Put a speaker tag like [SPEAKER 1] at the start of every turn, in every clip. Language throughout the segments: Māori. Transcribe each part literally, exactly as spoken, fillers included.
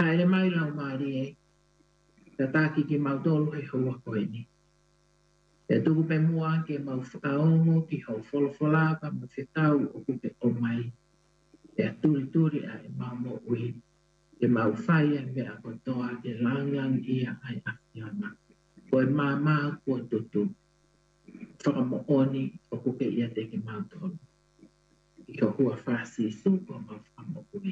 [SPEAKER 1] Ai le mai lau maari e. Ka tāki ki mautolu he hua koe ni. E tuku pe mua ke mau whakaongo ki hau wholawhala ma whetau o kupe o mai. E a turi turi a e mau mo ui. E mau whai e me a kotoa ke langang ia ai awhiana. Ko e maa maa kua tutu. Whakamo oni o kupe ia te ki mautolu. I ka hua whasi su ko mau whakamo ui.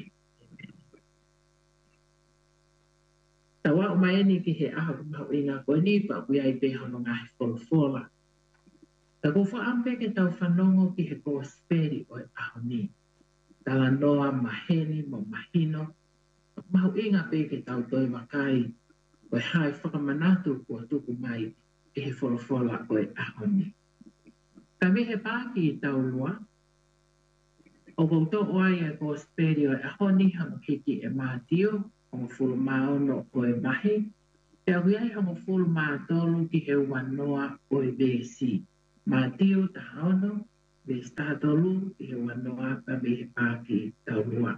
[SPEAKER 1] Tawa o mai ni ki he aho mau inga koe ni pa kui ai pe hono ngā he wholawhala. Ta ko whaampe ke tau whanongo ki he koa speri o e aho ni. Tala noa maheni mo mahino. Mahu inga pe ke tau toi wakai. O e hai whakamanatu kua tuku mai ki he wholawhala o e aho ni. Ka me he pāki i tau lua. O kouto oai e koa speri o e aho ni hango hiki e mātio. Hongo fulu maono o e mahi. Te au iai hongo fulu mātolu ki he wanoa o e B C. Mātio ta haono, me stātolu ki he wanoa pa me he pāki tau lua.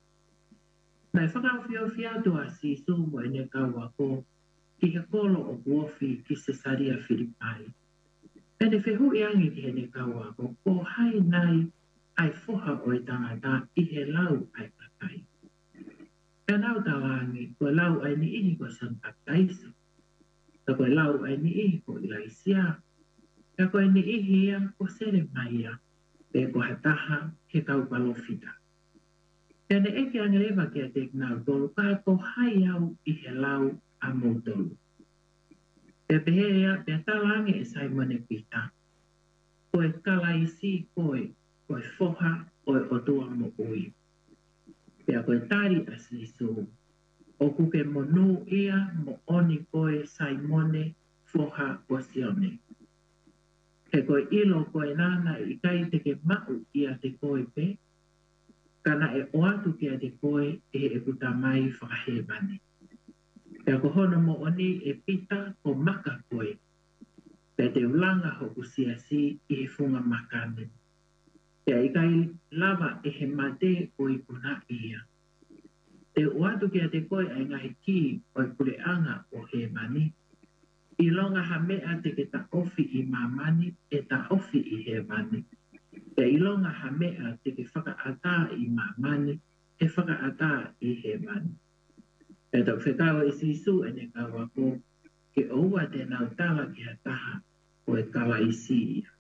[SPEAKER 1] Nai whakau whio whiatu a sisu mo e ne kaua ko ki he kolo o buofi ki Cesaria Filipai. E ne whehu iangi ki he ne kaua ko ko hai nai ai foha o e tangata i he lau ai pakai. Ka nau tawangi, ko lau ai ni ihi ko San Baptaiso. Ka koe lau ai ni ihi ko Ilaisia. Ka koe ni ihi ia ko Sere Maia. Pe ko hataha ke kau palofita. Ka ne eke angelewa ki a te knau tolu, ka ko hai au i he lau a motolu. Pe pehe ia, pe talangi e Simon e Pita. Koe kalaisi koe, koe foha, koe otua mo ui. Pea koe tari a sisu, o kuke monu ia mo oni koe Simone foha o sione. He koe ilo koe nana i kai te ke mau ia te koe pe, kana e oatu kia te koe e e puta mai whakahebane. Pea ko hono mo oni e pita ko maka koe, pea te ulanga hoku siasi i he funga makane. Pea i kai lava e he mate o i puna ia. Te uatu kia te koe ai ngahi ki o i pureanga o he mani. I longa ha mea te ke ta ofi i mamani e ta ofi i he mani. Pea i longa ha mea te ke whakaata i mamani e whakaata i he mani. Pea tau whekau e sisu e ne kaua ko ke oua te nau tala ki ha taha o e kala i si ia.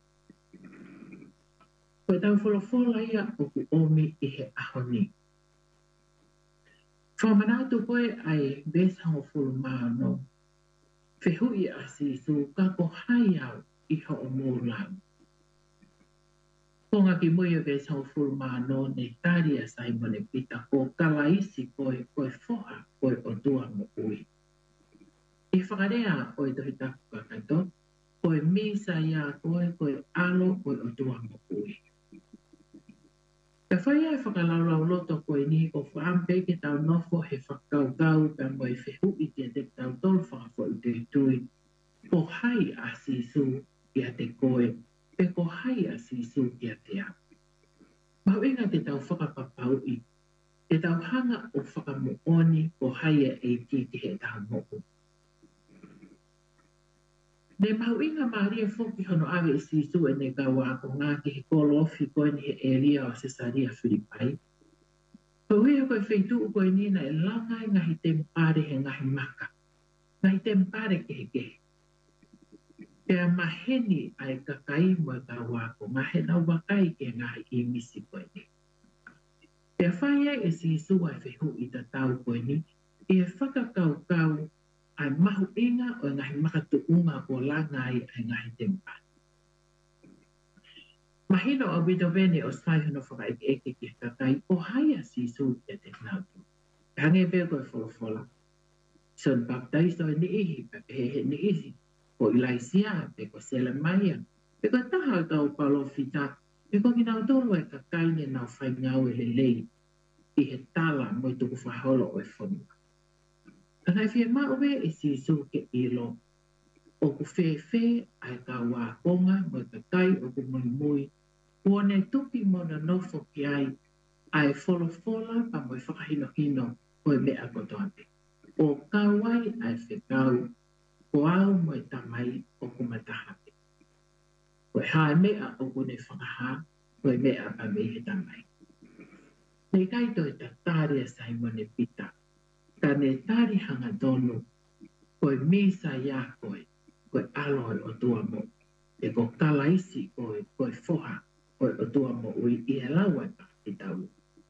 [SPEAKER 1] Koe tau wholofola ia o ku omi i he ahoni. Whamanatu koe ai besango fulu maano. Whehui a sisu ka ko hai au i ho o mōlau. Konga ki moia besango fulu maano ne tari a Simon e Pita ko kalaisi koe koe foha koe o tua mo ui. I whakarea o i tohi taku kakato, koe misa ia koe koe alo koe o tua mo ui. Ka whai ai whakalaulau loto koe ni ko whaampe ke tau nofo he whakaukau pe moe whehu i te te tau tolu whakafo i te tui. Ko hai a sisu i a te koe, pe ko hai a sisu i a te a. Mau inga te tau whakapapau i, te tau hanga o whakamuoni ko hai a e ki ki he tau moku. Ne mau inga Maria Foki hono awe i sisu e ne kaua ko ngā ki he kolofi koe ni he Elia o Cesaria Filipai. Ko hea koe wheitu u koe nina e langai ngahi tempare he ngahi maka. Ngahi tempare ke he kehe. Pea maheni ai kakai mo e kaua ko ngahe nau wakai ke ngahi i misi koe ni. Pea whaia e sisu ai whehu i ta tau koe ni, i e whakakau kau ai mahu inga o ngahi makatu unga ko langai ai ngahi tempare. Mahino o bito vene o sai hono whaka eke eke ki kakai o haia sisu ki a te knautu. Hange peo koe wholofola. Son Baptaiso e ni ihi, pe pehe ni ihi. Ko Ilaisia, pe ko Sele Maia. Pe ko taha o tau palofita, pe ko kinau tolu e kakai ne nau whai ngau e le lei. I he tala mo i tuku whaholo o e whonua. Kanai whia mauwe e sisu ke ilo. O ku whewhe ai ka wā konga mo i kakai o ku mui mui. Kuone tupi mo na nofo ki ai ai wholofola pa mo i whakahino hino o me a kotoane. O kawai ai whekau, o au mo e tamai o kumatahape. O e hae mea o kune whakaha, o e mea pa me he tamai. Nei kaito e ta tāre a Simone Pita, ka ne tāre hanga tonu, ko e misa ia koe, ko e aloe o tua mo, e ko kalaisi koe, ko e foha, ko e o tua mo ui i e laua pa i tau.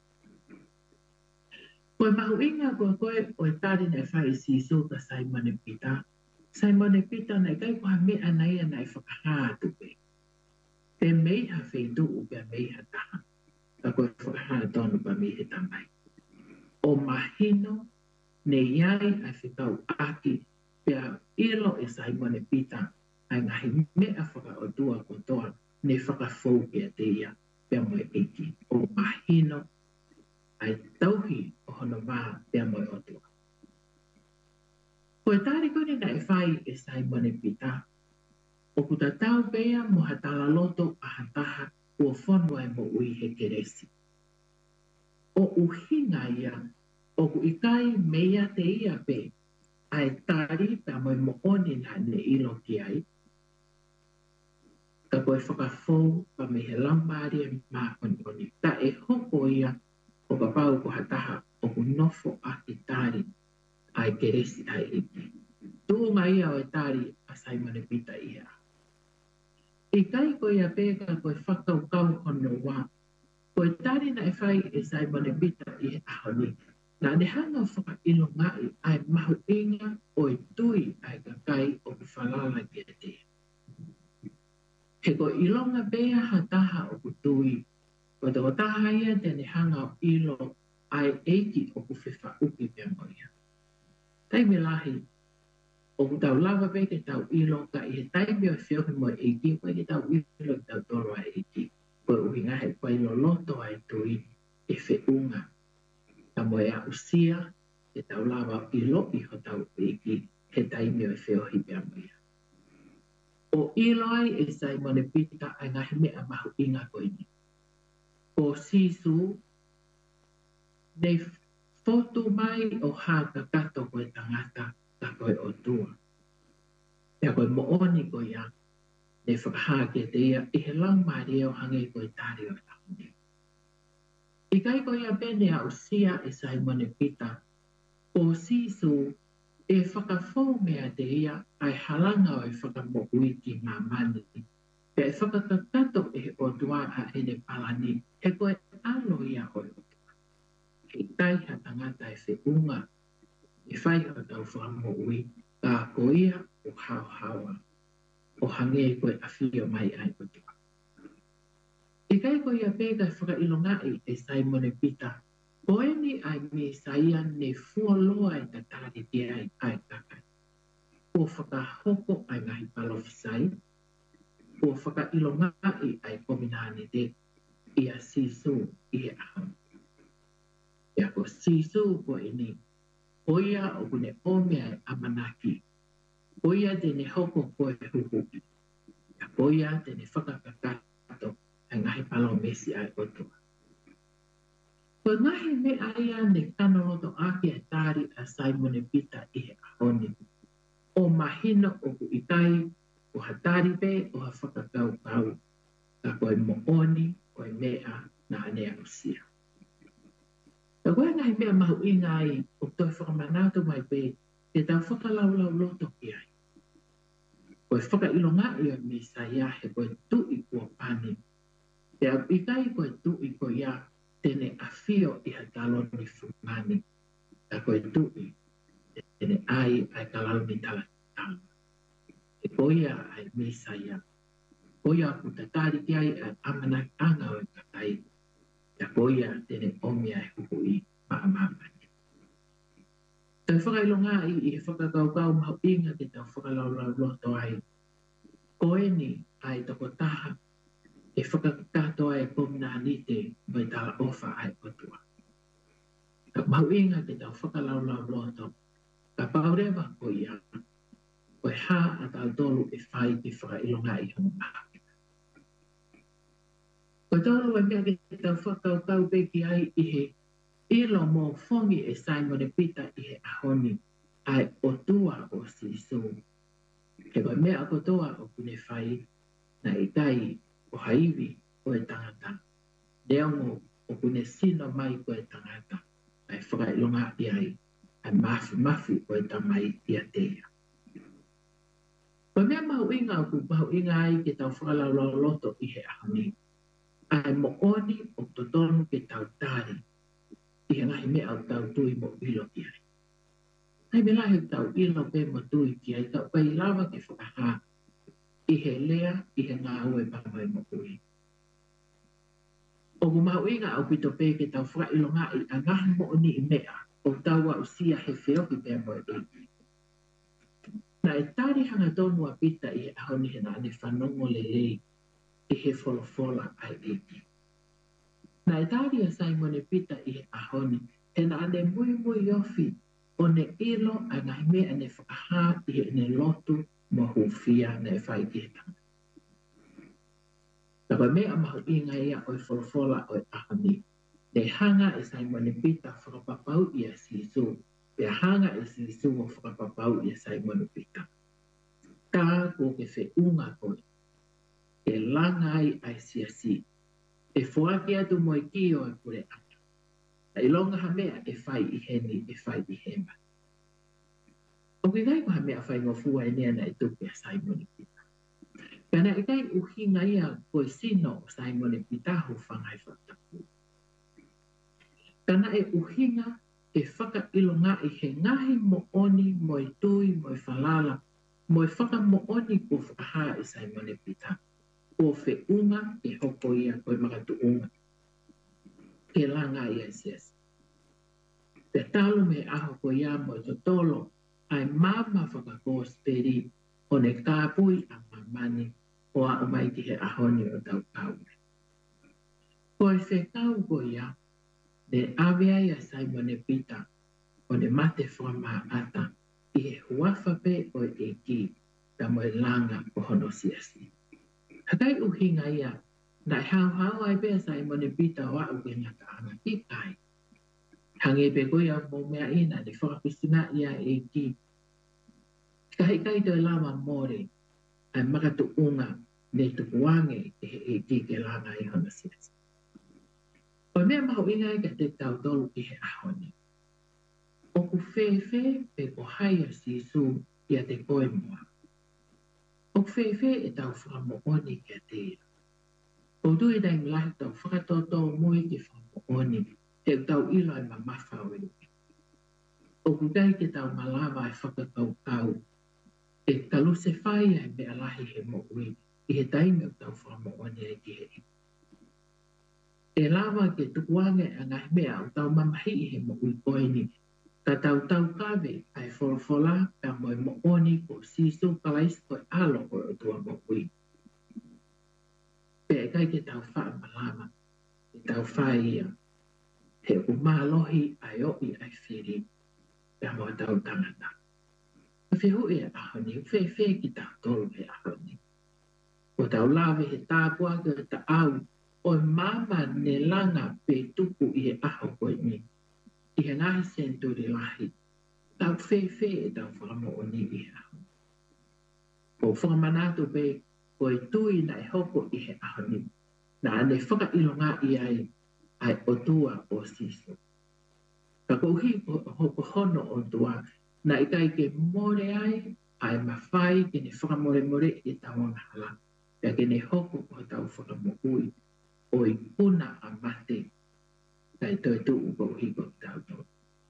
[SPEAKER 1] Ko e mahu inga koe koe o e tāre nei whai si so ka Simone Pita, Simone Pita nei kai koha mea nei a nei whakaha tupe. Te meiha wheitu upe a meiha taha, ka koe whakaha tonu pa mihe tamai. O mahino, ne iai ai whikau aki, pia ilo e Simone Pita, ai ngahi mea whaka o tua kotoa, ne whakafou pia te ia, pia moe eki. O mahino, ai tauhi o hono maa pia moe o tua. Ko e tāre kone na e whai e Simone Pita, o kuta tau pea mo hatala loto a hataha ua whanua e mo ui he keresi. O uhinga ia, o ku ikai meia te ia pe, ai tari pa moe mo oni na ne ilo ki ai. Ka koe whakafou pa me he lambari e maa oni oni. Ta e hoko ia o ka pau ko hataha o ku nofo a ki tari ai keresi ai iki. Tūnga ia o e tari a Simone Pita ia. I kai koe ia pēka koe whakau kau hono wā. Koe tari na e whai e Simone Pita i he ahoni. Nā ne hanga whaka ilo ngai ai mahu inga o e tui ai ka kai o ku whalala ki a te. He ko ilonga bea ha taha o ku tui. Ko te o taha ia te ne hanga o ilo ai eiki o ku whiwha uki pia moia. Tai me lahi, o ku tau lava pe ke tau ilo ka i he taimi o whiohi mo eiki, koe ke tau ilo ki tau toro ai eiki. Koe uhi ngahe koe ilo loto ai tui e whiunga. Ka moe a usia, ke tau lava o ilo i ho tau eiki, he taimi o whiohi pia moia. O ilo ai e Simone Pita ai ngahi mea mahu inga koe ni. O sisu, nei fotu mai o haka kato koe tangata ka koe o tua. Pea koe mooni koe ia, nei whakaha ke te ia, i he lau maari o hange koe tari o tauni. I kai koe ia pene a usia e Simone Pita, o sisu, e whakafou mea te ia ai halanga o e whakamohui ki mamani. Pea e whakakakato e o tua a ene palani, he koe alo ia o e o tua. He tai ha tangata e whiunga, e whai o tau whakamohui, ka ko ia o hao hawa, o hange e koe awhio mai ai o tua. I kai koe ia pēka e whakailongai e Simone Pita, Poeni ai me saia ne fualoa e ta tari te ai ai kakai. O whakahoko ai ngahi palofisai. O whakailongai ai pominane te ia sisu i e ahau. Ia ko sisu ko e ni. Oia o kune omea e amanaki. Oia te ne hoko ko e huhuki. Ia oia te ne whakakakato ai ngahi palomesi ai otua. Ko ngahi me aia ne kanoloto aki e tari a Simone Pita i he ahoni. O mahino o ku ikai, o hatari pe, o ha whakakau kau. Ka koe mooni, koe mea na anea usia. Ka koe ngahi mea mahu inga ai, o toi whakamanatu mai pe, ke tau whakalaulau loto ki ai. Koe whakailonga i o misa ia he koe tu i kua pani. Te au ikai koe tu i koe ia, tene afio i ha taloni fumani. Ka koe tui, tene ai ai kalalmi tala tala. E koia ai misa ia. Koia ku tatari ki ai ai amana anga o e kakai. Ka koia tene omia e hukui maa mamani. Tau whakailonga i i he whakakaukau mahu inga te tau whakalaulau loto ai. Koe ni ai toko taha e whakakato ai pomnani te mai tala ofa ai otua. Ka mau inga te tau whakalaulau loto, ka paurewa ko ia, koe hā a tau tolu e whai te whakailonga i honga maha. Koe tolu e mea ke tau whakaukau peki ai i he ilo mo fongi e Simon e Peter i he ahoni ai o tua o sisu. He koe mea kotoa o kune whai na i kai o haiwi o e tangata. Neongo o kune sino mai ko e tangata ai whakailonga i ai ai mafi mafi o e tamai i a teia. Koe mea mahu inga o ku mahu inga ai ke tau whakalau loto i he ahoni. Ai mo oni o totonu ke tau tari i he ngahi mea o tau tui mo ilo ki ai. Ai me lahi tau ilo pe mo tui ki ai tau pai lava ke whakaha i he lea i he ngā ue pamai mo ui. O ku mahu inga au pito pe ke tau whakailo ngā i a ngahi mo ni i mea o tau wa usia he whio ki pe mo e eki. Na e tari hanga tonu a pita i he ahoni he na ane whanongo le lei i he wholofola ai eki. Na e tari a Simon e pita i he ahoni he na ane mui mui ofi o ne ilo a ngahi mea ane whakaha i he ne lotu mo hufia na e whai ki he tanga. Na koe mea mahu inga ia o e wholofola o e ahoni. Ne hanga e Simon e Peter whakapapau i a sisu. Pe hanga e sisu o whakapapau i a Simon e Peter. Ka ko ke whe unga koe. E langa ai ai siasi. E whuaki atu mo e ki o e pure atu. Na ilonga ha mea e whai i heni e whai i hema. O ki kai ko ha mea whai ngofua e nea na e tupe a Simon e Peter. Pena e kai uhinga ia koe sino o Simon e Peter hu whangai whatapu. Kana e uhinga e whaka ilonga i he ngahi mo oni mo e tui mo e whalala mo e whaka mo oni ko whakaha i Simon e Peter. O whe unga e hoko ia koe makatu unga. Ke langa ia sias. Te talo me aho ko ia mo e totolo ai mama whakako speri o ne kāpui a mamani o a umai ki he ahoni o tau kau. Koe whe kau ko ia ne awea ia Simon e Peter o ne mate whama ata i he huafa pe o e ki ta mo e langa o hono siasi. Hakai uhinga ia na e hau hau ai pe Simon e Peter o au ke ngata ana ki kai. Hange pe koe au mo mea ina ne whakapisina ia e ki. Kahi kai toi lama more ai makatu unga ne tukuange e e ki ke langa i hono siasi. O mea mahu inga i ka te tau tolu i he ahoni. O ku whewhe pe ko haia sisu i a te koe mua. O ku whewhe e tau whamo oni ki a te ira. O tui dai nglahi tau whakatoto mui ki whamo oni he tau ilo ai mamafa o e. O ku dai ke tau malama ai whakatau kau e kaluse whai ai me alahi he mo ui i he taime o tau whamo oni ai ki he i. E lawa ke tukuange a ngahi mea o tau mamahi i he mo ui koeni. Ka tau tau kawe ai wholofola ka moe mo oni ko sisu kalais koe alo koe o tua mo ui. Pe e kai ke tau wha malama, ke tau wha ia. He umalohi ai oi ai whiri, ka moe tau tangata. Ka whihu e ahoni, whe whe ki tau tolu he ahoni. O tau lawe he tāpua ke ta au, o mama ne langa pe tuku i he aho koe ni. I he ngahi senturi lahi, tau whewhe e tau whakamo o ni i he aho. O whakamanato pe koe tui na e hoko i he aho ni, na ane whaka ilonga i ai, ai o tua o siso. Ka kouhi hoko hono o tua, na i kai ke more ai, ai mawhai ke ne whakamore more i tawanga hala, pia ke ne hoko o tau whakamo ui, o i puna a mate, kai toi tu uko hiko tau tau.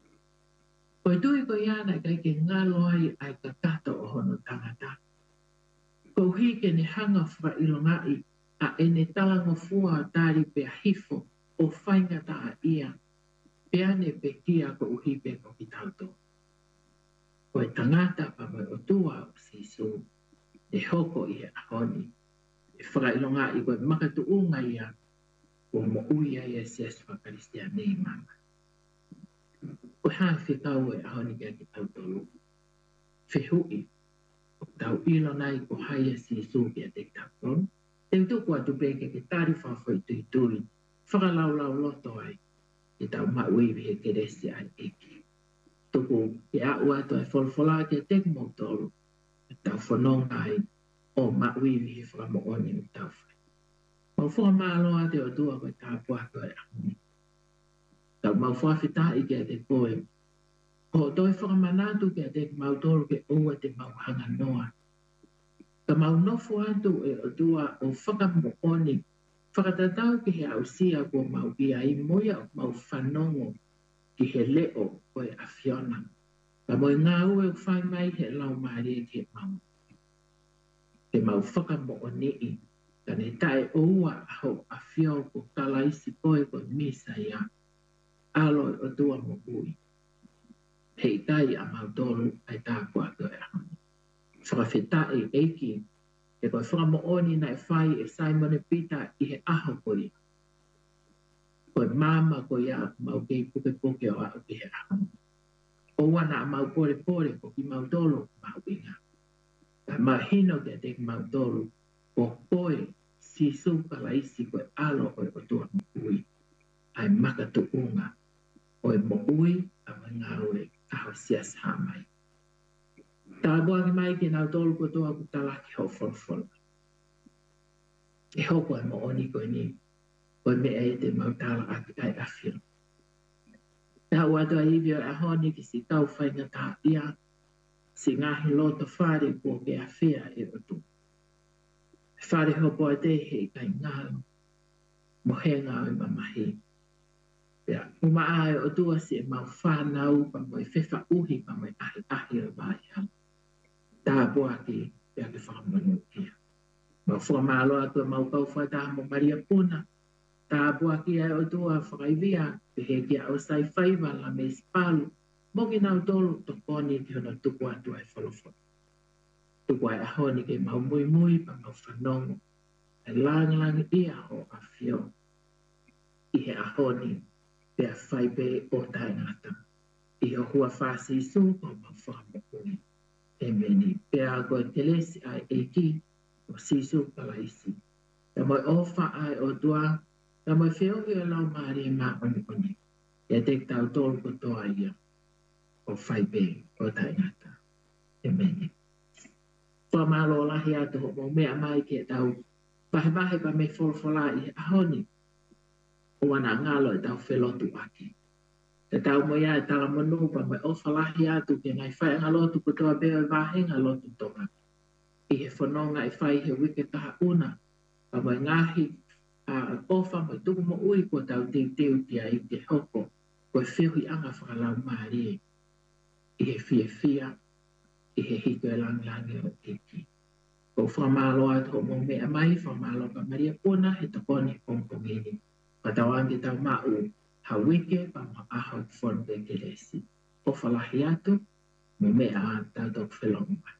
[SPEAKER 1] Koe tui ko iana kai ke ngalo ai ai ka kato o hono tangata. Ko hike ne hanga whaka ilongai a ene talango fua o tari pe hifo o whainga ta a ia. Pe ane pe kia ko uhipe ko ki tauto. Koe tangata pa mai o tua o sisu ne hoko i he ahoni. E whaka ilongai koe makatu unga ia o mo uia ia sias whakaristia nei mama. Koe haa whikau e ahoni kia ki tautolu. Whihui, o tau ilo nai ko haia sisu kia te tautolu. Te utuku atu peke ke tari whawhoi tui tui, whakalau lau loto ai. i tau mauiwi he keresi ai eki. Tuku e a ua to e folfola ke tek mo tolu, e tau whanonga ai o mauiwi he whakamooni o tau whai. Mau whaka māloa te o tua koe tā puato e ahuni. Tau mau whawhita i ke te koe. Ko toi whakamanatu ke te mau tolu ke oua te mau hanga noa. Ka mau nofo atu e o tua o whakamooni. Whakatatau ki he ausia ko mau ia i moia o mau whanongo ki he leo o e awhiona. Ka moi ngā ue o whai mai he lau maari ke mau. Ke mau whakamooni i. Ka ne tae oua aho awhio ko kalaisi koe ko misa ia. Alo o tua mo ui. Hei tai a mau tolu ai tā kua koe ahoni. Whakawhitai eiki. E koe whakamooni nai whai e Simon e Peter i he aho koe. Koe mama koe a mau kei puke puke o a ki he aho. O wana a mau pore pore ko ki mau tolu mau inga. Ka mau hino ke te mau tolu o koe si suka la isi koe alo koe o tua mo ui. Ai maka tu unga. O e mo ui a mai ngā ue aho sias hamai. Tā buangi mai ki nau tolu ko toa ku talaki hau wholwhola. E hoko e mo oni koe ni, koe me e te mau tala aki ai awhira. Tā uato a iwi o e honi ki si tau whainga tā ia, si ngahi loto whare ko ke a whea e o tu. Whare hopo a te hei kai ngālo, mo he ngā o mamahi. Pea, uma ae o tua si e mau whanau pa mo e whewha uhi pa mo e ahi ahi o mai hana. Tā bua ki pia ke whakamanu kia. Mau whakamalo atua mau kau whaita mo Maria Puna. Tā bua ki ai o tua whakaivia pe he kia o sai whaiva la me spalu. Mo ki nau tolu to koni ki hono tuku atua e whalawhana. Tuku ai ahoni ke mau mui mui pa mau whanongo. E lang lang ia o a whio. I he ahoni pia whaipe o tai ngata. I ho hua whasi su o mau whakamukui. E meni, pea koe te lesi ai e ki o sisu kalaisi. Ta moi ofa ai o tua, ta moi whiohi o lau maari e maa oni oni. E te tau tolu ko toa ia o whaipe o taingata. E meni. Tua malo lahi atu ho mo mea mai ke tau pahe mahe pa me wholwhola i ahoni. O wana ngalo e tau whelotu aki. Te tau mo ia e tala manu pa me ofa lahi atu ke ngai whai anga lotu ko toa beo e wahenga lotu tonga. I he whanonga e whai he wike kaha una. Pa mo ngahi a ofa mo tuku mo ui ko tau te teo tia i te hoko. Ko e whiuhi anga whakalau maari e. I he fia fia. I he hiko e lang langi o tiki. Ko whamalo atu mo mea mai whamalo ka Maria Puna he takoni pongpongini. Pa tau angi tau mau. Hawike pa ma aho fon de geresi. O falahi atu, mo mea a tau tok whelonga.